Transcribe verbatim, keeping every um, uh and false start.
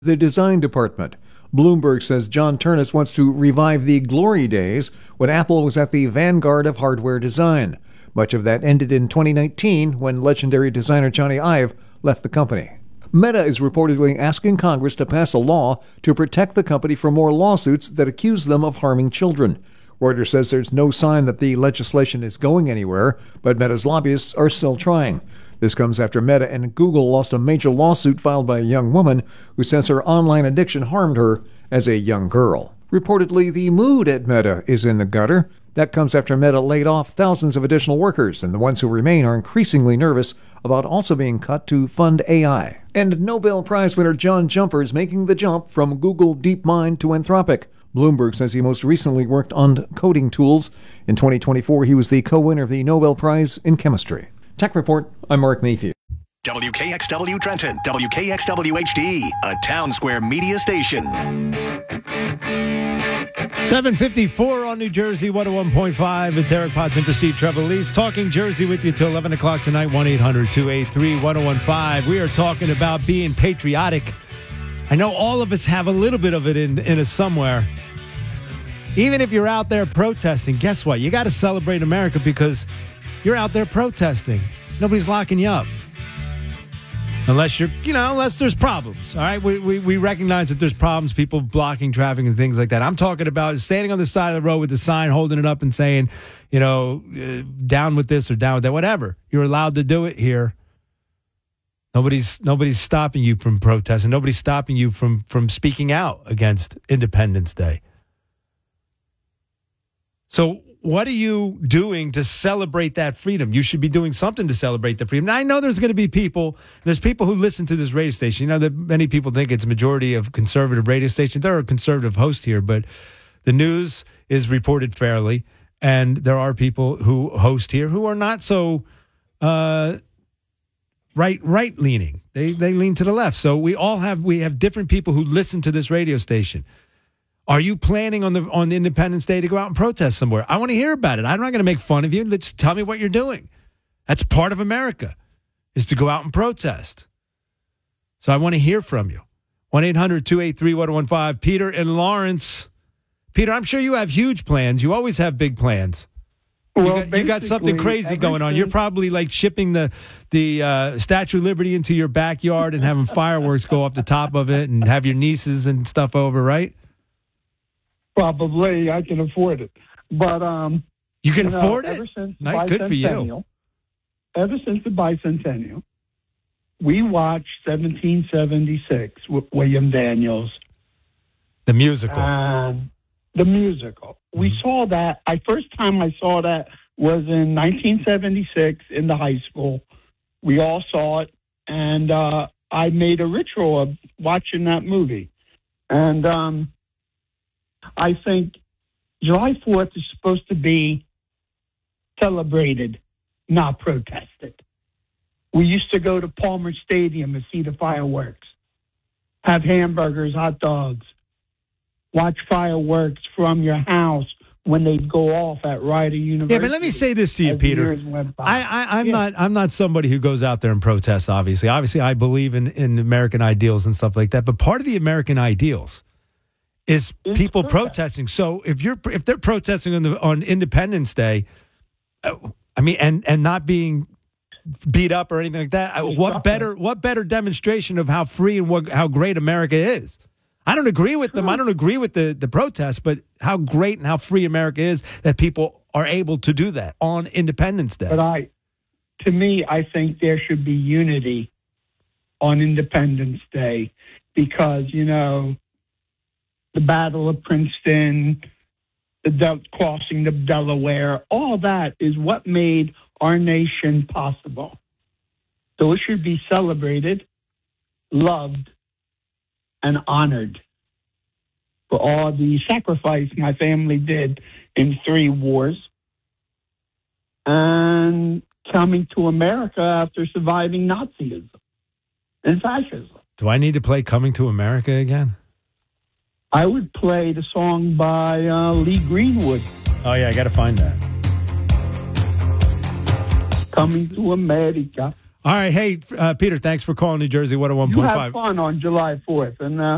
The design department. Bloomberg says John Ternus wants to revive the glory days when Apple was at the vanguard of hardware design. Much of that ended in twenty nineteen when legendary designer Johnny Ive left the company. Meta is reportedly asking Congress to pass a law to protect the company from more lawsuits that accuse them of harming children. Reuters says there's no sign that the legislation is going anywhere, but Meta's lobbyists are still trying. This comes after Meta and Google lost a major lawsuit filed by a young woman who says her online addiction harmed her as a young girl. Reportedly, the mood at Meta is in the gutter. That comes after Meta laid off thousands of additional workers, and the ones who remain are increasingly nervous about also being cut to fund A I. And Nobel Prize winner John Jumper is making the jump from Google DeepMind to Anthropic. Bloomberg says he most recently worked on coding tools. In twenty twenty-four, he was the co-winner of the Nobel Prize in Chemistry. Tech Report, I'm Mark Mayfield. W K X W Trenton, W K X W H D, a Town Square media station. seven fifty-four on New Jersey, one oh one point five. It's Eric Potts and for Steve Trevelise. Talking Jersey with you till eleven o'clock tonight, one eight hundred two eight three one oh one five. We are talking about being patriotic. I know all of us have a little bit of it in, in us somewhere. Even if you're out there protesting, guess what? You got to celebrate America because you're out there protesting. Nobody's locking you up. Unless you're, you know, unless there's problems. All right. We, we we recognize that there's problems, people blocking traffic and things like that. I'm talking about standing on the side of the road with the sign, holding it up and saying, you know, uh, down with this or down with that, whatever. You're allowed to do it here. Nobody's nobody's stopping you from protesting. Nobody's stopping you from from speaking out against Independence Day. So what are you doing to celebrate that freedom? You should be doing something to celebrate the freedom. Now, I know there's going to be people, there's people who listen to this radio station. You know that many people think it's a majority of conservative radio stations. There are conservative hosts here, but the news is reported fairly, and there are people who host here who are not so uh, right right leaning. They they lean to the left. So we all have we have different people who listen to this radio station. Are you planning on the on Independence Day to go out and protest somewhere? I want to hear about it. I'm not going to make fun of you. Let's tell me what you're doing. That's part of America, is to go out and protest. So I want to hear from you. one eight hundred two eight three one oh one five. Peter and Lawrence. Peter, I'm sure you have huge plans. You always have big plans. Well, you, got, you got something crazy going on. You're probably like shipping the the uh, Statue of Liberty into your backyard and having fireworks go off the top of it and have your nieces and stuff over, right? Probably. I can afford it. But um, you can you know, afford ever it? Since Nice, good for you. Ever since the bicentennial, we watched seventeen seventy-six with William Daniels. The musical. And the musical. Mm-hmm. We saw that. I first time I saw that was in nineteen seventy-six in the high school. We all saw it, and uh, I made a ritual of watching that movie. And um, I think July fourth is supposed to be celebrated, not protested. We used to go to Palmer Stadium and see the fireworks, have hamburgers, hot dogs, watch fireworks from your house when they go off at Rider University. Yeah, but let me say this to you, Peter. I, I, I'm yeah. not. I'm not somebody who goes out there and protests. Obviously, obviously, I believe in, in American ideals and stuff like that. But part of the American ideals is it's people protest. protesting. So if you're if they're protesting on the on Independence Day, uh, I mean, and and not being beat up or anything like that, it's what better what better demonstration of how free and what how great America is? I don't agree with them. I don't agree with the, the protests, but how great and how free America is that people are able to do that on Independence Day. But I, to me, I think there should be unity on Independence Day because, you know, the Battle of Princeton, the Del- crossing the Delaware, all that is what made our nation possible. So it should be celebrated, loved, and honored for all the sacrifice my family did in three wars and coming to America after surviving Nazism and fascism. Do I need to play Coming to America again? I would play the song by uh, Lee Greenwood. Oh, yeah, I got to find that. Coming to America. All right. Hey, uh, Peter, thanks for calling New Jersey one oh one point five. You have fun on July fourth, and uh,